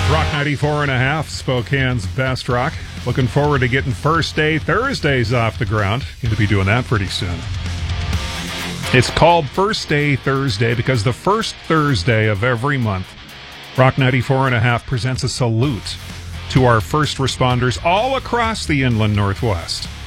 Rock 94.5, Spokane's best rock. Looking forward to getting First Day Thursdays off the ground. Going to be doing that pretty soon. It's called First Day Thursday because the first Thursday of every month, Rock 94.5 presents a salute to our first responders all across the inland Northwest.